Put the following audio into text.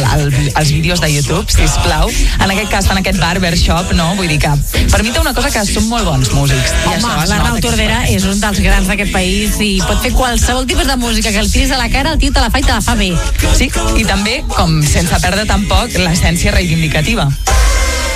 els vídeos de YouTube, sisplau. En aquest cas fan aquest barbershop, no? Vull dir que per mi té una cosa que són molt bons músics. Home, l'Arnau Tordera és un dels grans d'aquest país i pot fer qualsevol tipus de música que el tiris a la cara, el tio te la fa i te la fa bé. Sí, i també, com sense perdre tampoc, l'essència reivindicativa.